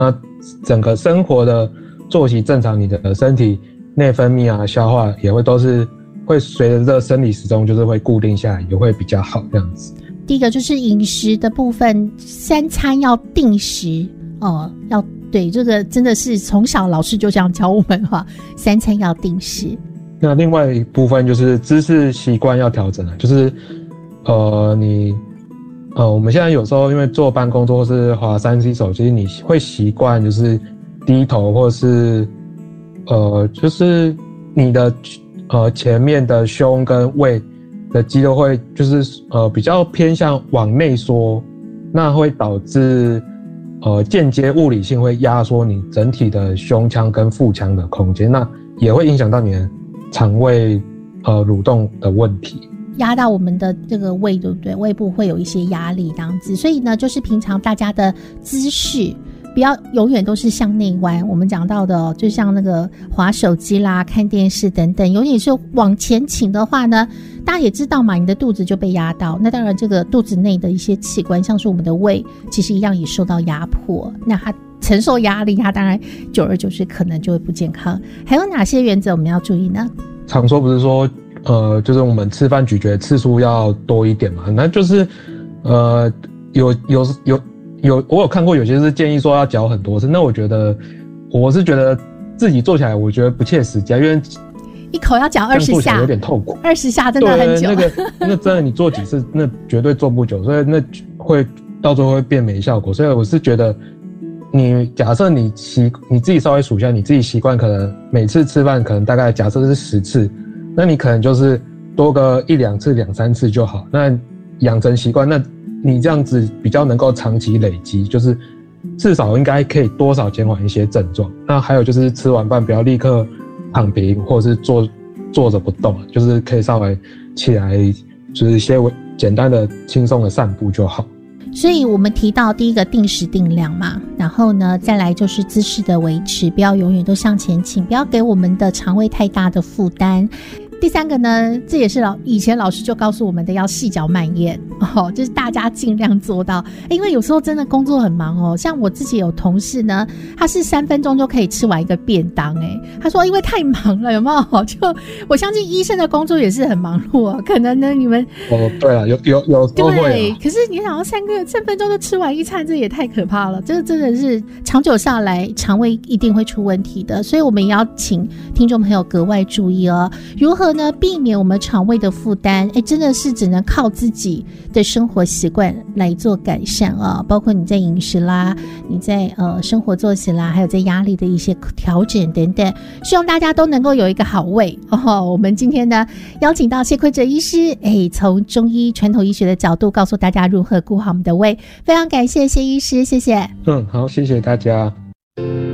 那整个生活的作息正常，你的身体内分泌啊、消化也会都是会随着这个生理时钟就是会固定下来，也会比较好这样子。 第一个就是饮食的部分，3餐要定时要对，这个真的是从小老师就这样教我们哈，3餐要定时。 那另外一部分就是姿势习惯要调整了，就是我们现在有时候因为坐办公桌或是滑3C 手机，你会习惯就是低头，或是就是你的前面的胸跟胃的肌肉会就是比较偏向往内缩，那会导致间接物理性会压缩你整体的胸腔跟腹腔的空间，那也会影响到你的肠胃蠕动的问题， 压到我们的这个胃，对不对？胃部会有一些压力这样子，所以呢，就是平常大家的姿势不要永远都是向内弯，我们讲到的就像那个滑手机啦、看电视等等，永远是往前倾的话呢，大家也知道嘛，你的肚子就被压到，那当然这个肚子内的一些器官，像是我们的胃，其实一样也受到压迫，那它承受压力，它当然久而久之可能就会不健康。还有哪些原则我们要注意呢？ 常说不是说就是我们吃饭咀嚼次数要多一点嘛，那就是我有看过有些是建议说要嚼很多次，那我是觉得自己做起来我觉得不切实际，因为一口要嚼20下， 有点痛苦。 20下真的很久。 那真的你做几次，那绝对做不久，所以那会到最后会变没效果。所以我是觉得，假设你自己稍微数一下，你自己习惯可能每次吃饭可能大概假设是10次，那你可能就是多个1-2次、2-3次就好。那养成习惯，那你这样子比较能够长期累积，就是至少应该可以多少减缓一些症状。那还有就是吃完饭不要立刻躺平，或者是坐着不动，就是可以稍微起来，就是一些简单的轻松的散步就好。 所以我们提到第一个定时定量嘛，然后呢再来就是姿势的维持，不要永远都向前倾，不要给我们的肠胃太大的负担。第3个呢，这也是以前老师就告诉我们的，要细嚼慢咽就是大家尽量做到。因为有时候真的工作很忙像我自己有同事呢，他是3分钟就可以吃完一个便当他说因为太忙了，有没有？就我相信医生的工作也是很忙碌可能呢你们对了，有时候会对，可是你想要3分钟就吃完一餐，这也太可怕了，这个真的是长久下来肠胃一定会出问题的，所以我们也要请听众朋友格外注意如何呢避免我们肠胃的负担，真的是只能靠自己的生活习惯来做改善包括你在饮食啦，你在生活作息啦，还有在压力的一些调整等等，希望大家都能够有一个好胃我们今天呢邀请到谢奎哲医师从中医传统医学的角度告诉大家如何顾好我们的胃，非常感谢谢医师，谢谢。 好，谢谢大家。